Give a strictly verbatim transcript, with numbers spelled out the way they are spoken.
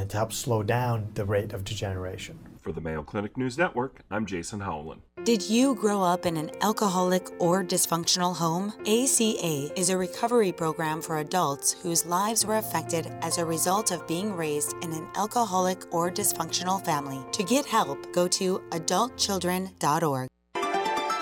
to help slow down the rate of degeneration. For the Mayo Clinic News Network, I'm Jason Howland. Did you grow up in an alcoholic or dysfunctional home? A C A is a recovery program for adults whose lives were affected as a result of being raised in an alcoholic or dysfunctional family. To get help, go to adult children dot org.